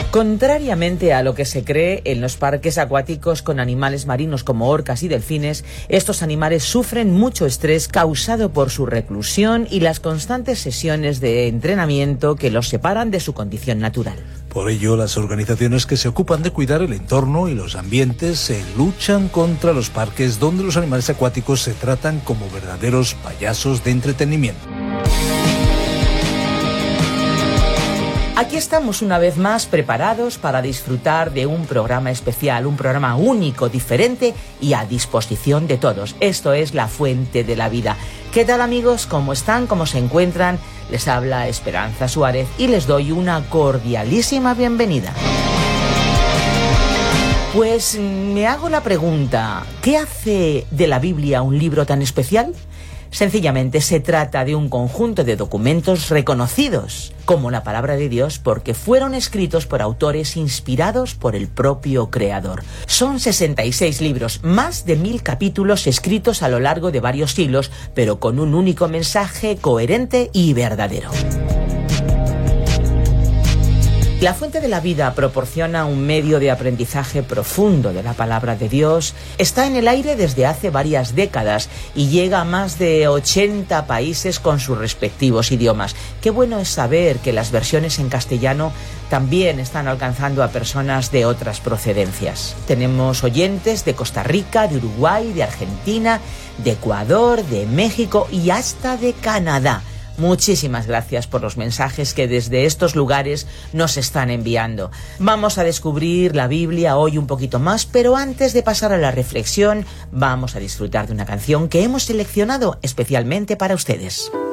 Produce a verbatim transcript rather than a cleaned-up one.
Contrariamente a lo que se cree, en los parques acuáticos con animales marinos como orcas y delfines, estos animales sufren mucho estrés causado por su reclusión y las constantes sesiones de entrenamiento que los separan de su condición natural. Por ello, las organizaciones que se ocupan de cuidar el entorno y los ambientes se luchan contra los parques donde los animales acuáticos se tratan como verdaderos payasos de entretenimiento. Aquí estamos una vez más preparados para disfrutar de un programa especial, un programa único, diferente y a disposición de todos. Esto es La Fuente de la Vida. ¿Qué tal, amigos? ¿Cómo están? ¿Cómo se encuentran? Les habla Esperanza Suárez y les doy una cordialísima bienvenida. Pues me hago la pregunta, ¿qué hace de la Biblia un libro tan especial? Sencillamente se trata de un conjunto de documentos reconocidos como la palabra de Dios porque fueron escritos por autores inspirados por el propio Creador. Son sesenta y seis libros, más de mil capítulos escritos a lo largo de varios siglos, pero con un único mensaje coherente y verdadero. La Fuente de la Vida proporciona un medio de aprendizaje profundo de la palabra de Dios. Está en el aire desde hace varias décadas y llega a más de ochenta países con sus respectivos idiomas. Qué bueno es saber que las versiones en castellano también están alcanzando a personas de otras procedencias. Tenemos oyentes de Costa Rica, de Uruguay, de Argentina, de Ecuador, de México y hasta de Canadá. Muchísimas gracias por los mensajes que desde estos lugares nos están enviando. Vamos a descubrir la Biblia hoy un poquito más, pero antes de pasar a la reflexión, vamos a disfrutar de una canción que hemos seleccionado especialmente para ustedes.